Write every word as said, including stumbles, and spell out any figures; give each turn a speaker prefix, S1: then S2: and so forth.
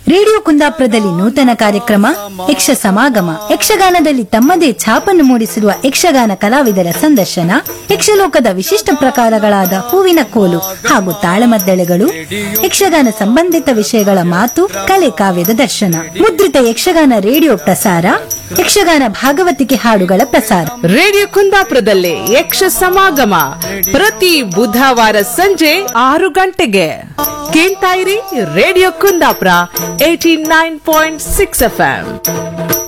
S1: Radio ಕುಂದಾಪುರದಲ್ಲಿ ನೂತನ ಕಾರ್ಯಕ್ರಮ ಯಕ್ಷ ಸಮಾಗಮ ಯಕ್ಷಗಾನದಲ್ಲಿ ತಮ್ಮದೇ ಛಾಪನ್ನು ಮೂಡಿಸಿರುವ ಯಕ್ಷಗಾನ ಕಲಾವಿದರ ಸಂದರ್ಶನ, ಯಕ್ಷಲೋಕದ ವಿಶಿಷ್ಟ ಪ್ರಕಾರಗಳಾದ ಹೂವಿನ ಕೋಲು ಹಾಗೂ ತಾಳಮದ್ದಳೆಗಳು, ಯಕ್ಷಗಾನ ಸಂಬಂಧಿತ ವಿಷಯಗಳ ಮಾತು ಕಲೆ ಕಾವ್ಯದ ದರ್ಶನ ಮುದ್ರಿತ ಯಕ್ಷಗಾನ ರೇಡಿಯೋ ಪ್ರಸಾರ, ಯಕ್ಷಗಾನ ಭಾಗವತಿಕೆ ಹಾಡುಗಳ ಪ್ರಸಾರ
S2: ರೇಡಿಯೋ ಕುಂದಾಪುರದಲ್ಲಿ ಯಕ್ಷ ಸಮಾಗಮ ಪ್ರತಿ ಬುಧವಾರ ಸಂಜೆ ಆರು ಗಂಟೆಗೆ ಕೇಳ್ತಾ ಇರಿ radio Kundapura eighty nine point six F M.